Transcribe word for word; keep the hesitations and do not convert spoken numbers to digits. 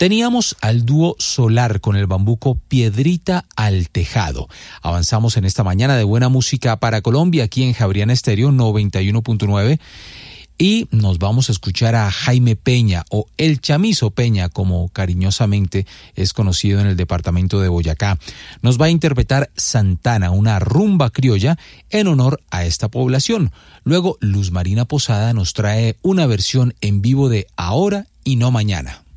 Teníamos al dúo Solar con el bambuco Piedrita al Tejado. Avanzamos en esta mañana de buena música para Colombia aquí en Javeriana Estéreo noventa y uno punto nueve. Y nos vamos a escuchar a Jaime Peña, o El Chamizo Peña, como cariñosamente es conocido en el departamento de Boyacá. Nos va a interpretar Santana, una rumba criolla en honor a esta población. Luego, Luz Marina Posada nos trae una versión en vivo de Ahora y No Mañana.